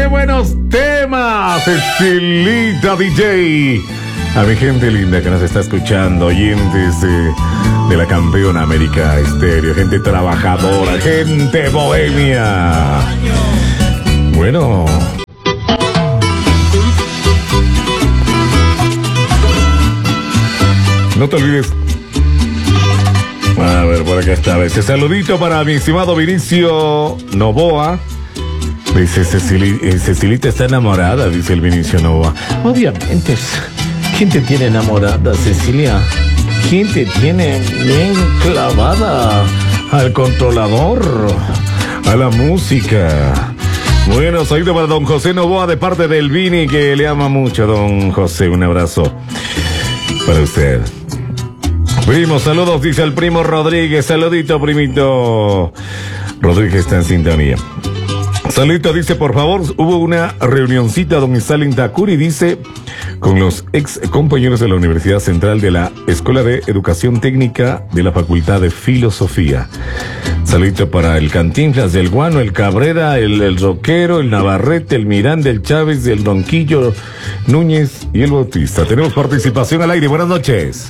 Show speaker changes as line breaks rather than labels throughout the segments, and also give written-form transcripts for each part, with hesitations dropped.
¡Qué buenos temas! Estilita DJ. A mi gente linda que nos está escuchando, oyentes de la campeona América Estéreo, gente trabajadora, gente bohemia. Bueno. No te olvides. A ver, por acá está. Este saludito para mi estimado Vinicio Novoa. Dice Cecilita está enamorada, dice el Vinicio Novoa. Obviamente. ¿Quién te tiene enamorada, Cecilia? ¿Quién te tiene bien clavada al controlador, a la música? Bueno, saludo para don José Novoa de parte del Vini, que le ama mucho, don José. Un abrazo para usted. Primo, saludos, dice el primo Rodríguez. Saludito, primito. Rodríguez está en sintonía. Saludito, dice, por favor, hubo una reunioncita donde Stalin Takuri, dice, con los ex compañeros de la Universidad Central de la Escuela de Educación Técnica de la Facultad de Filosofía. Saludito para el Cantinflas, el Guano, el Cabrera, el Roquero, el Navarrete, el Miranda, el Chávez, el Donquillo, Núñez y el Bautista. Tenemos participación al aire. Buenas noches.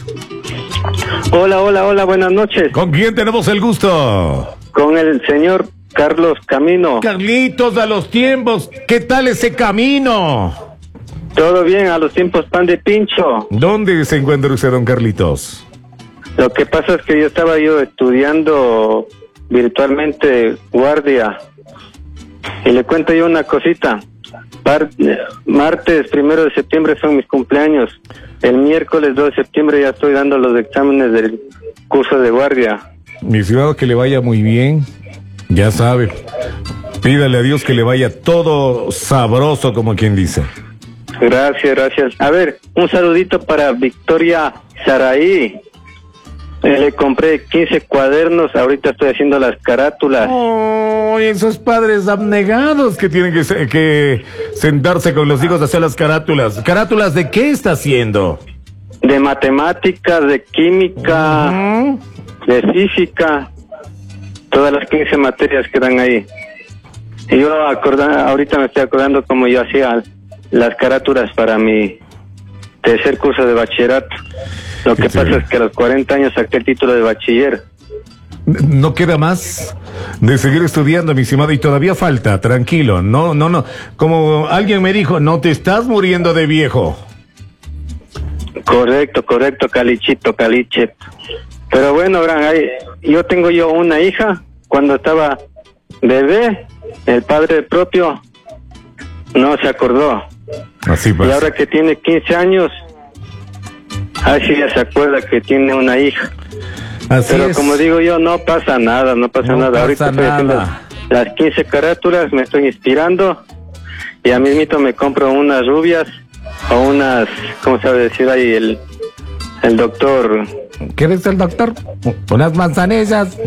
Hola, buenas noches.
¿Con quién tenemos el gusto?
Con el señor Carlos Camino.
Carlitos, a los tiempos, ¿qué tal ese camino?
Todo bien, a los tiempos pan de pincho.
¿Dónde se encuentra usted, don Carlitos?
Lo que pasa es que yo estaba estudiando virtualmente guardia. Y le cuento yo una cosita. Martes 1 de septiembre son mis cumpleaños. El miércoles 2 de septiembre ya estoy dando los exámenes del curso de guardia.
Mi ciudadano, que le vaya muy bien. Ya sabe, pídale a Dios que le vaya todo sabroso, como quien dice.
Gracias. A ver, un saludito para Victoria Saraí. Le compré 15 cuadernos, ahorita estoy haciendo las carátulas.
Oh, esos padres abnegados que tienen que sentarse con los hijos a hacer las carátulas. ¿Carátulas de qué está haciendo?
De matemáticas, de química, de física. Todas las 15 materias que dan ahí. Y yo ahorita me estoy acordando cómo yo hacía las carátulas para mi tercer curso de bachillerato. Lo que pasa es que a los 40 años saqué el título de bachiller.
No queda más de seguir estudiando, mi estimado, y todavía falta, tranquilo. No. Como alguien me dijo, no te estás muriendo de viejo.
Correcto, Calichito. Pero bueno, yo tengo una hija. Cuando estaba bebé, el padre propio no se acordó.
Así pasa.
Y ahora que tiene 15 años, así ya se acuerda que tiene una hija. Pero como digo yo, no pasa nada. Ahorita estoy haciendo las 15 carátulas, me estoy inspirando, y a mí mismo me compro unas rubias o unas, ¿cómo sabe decir ahí el doctor?
¿Qué es el doctor? Unas manzanillas.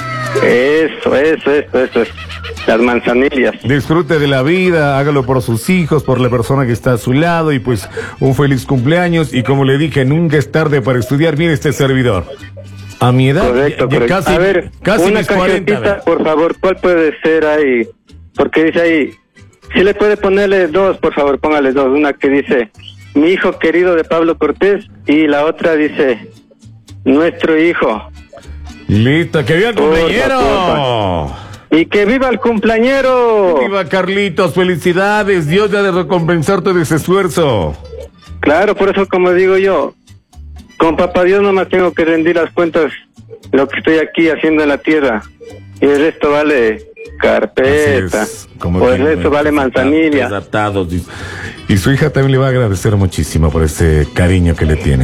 Eso es. Las manzanillas.
Disfrute de la vida, hágalo por sus hijos, por la persona que está a su lado, y pues un feliz cumpleaños. Y como le dije, nunca es tarde para estudiar. Mire, este servidor, a mi edad,
correcto.
Casi,
a ver,
casi
una
mis 40. A ver.
Por favor, ¿cuál puede ser ahí? Porque dice ahí, si le puede ponerle dos, por favor, póngale dos. Una que dice, mi hijo querido, de Pablo Cortés, y la otra dice, nuestro hijo.
Listo, que viva el cumpleañero.
Y que viva el cumpleañero.
Que viva Carlitos, felicidades. Dios ya de recompensarte de ese esfuerzo.
Claro, por eso, como digo yo, con papá Dios nomás tengo que rendir las cuentas, lo que estoy aquí haciendo en la tierra, y el resto vale carpeta, o el resto vale manzanilla.
Adaptados. Y su hija también le va a agradecer muchísimo por ese cariño que le tiene.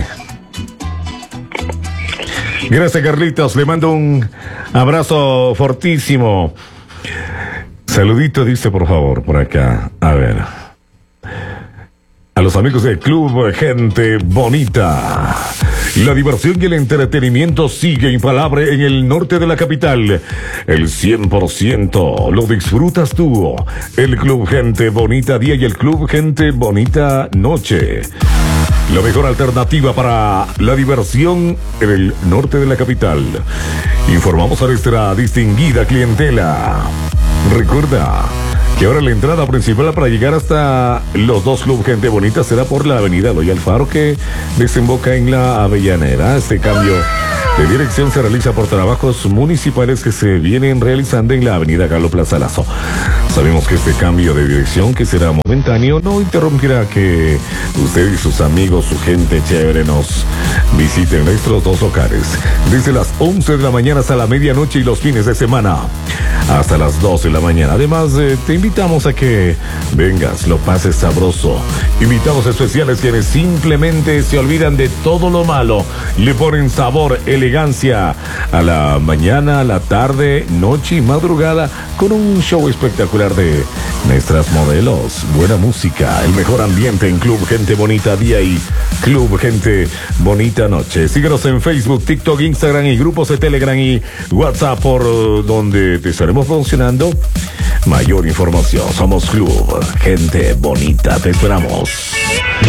Gracias, Carlitos, le mando un abrazo fortísimo. Saludito, dice, por favor, por acá. A ver, a los amigos del Club Gente Bonita. La diversión y el entretenimiento sigue impalable en el norte de la capital. El 100% lo disfrutas tú. El Club Gente Bonita día y el Club Gente Bonita noche. La mejor alternativa para la diversión en el norte de la capital. Informamos a nuestra distinguida clientela. Recuerda, que ahora la entrada principal para llegar hasta los dos Club Gente Bonita será por la avenida Eloy Alfaro, que desemboca en la Avellaneda. Este cambio de dirección se realiza por trabajos municipales que se vienen realizando en la avenida Carlos Plaza Lazo. Sabemos que este cambio de dirección, que será momentáneo, no interrumpirá que usted y sus amigos, su gente chévere, nos visiten nuestros dos locales desde las 11 de la mañana hasta la medianoche y los fines de semana hasta las 12 de la mañana. Además, te invitamos a que vengas, lo pases sabroso. Invitados especiales quienes simplemente se olvidan de todo lo malo, le ponen sabor, elegancia a la mañana, a la tarde, noche y madrugada con un show espectacular de nuestras modelos, buena música, el mejor ambiente en Club Gente Bonita día y Club Gente Bonita noche. Síguenos en Facebook, TikTok, Instagram y grupos de Telegram y WhatsApp, por donde te estaremos promocionando mayor información. Somos Club Gente Bonita, te esperamos.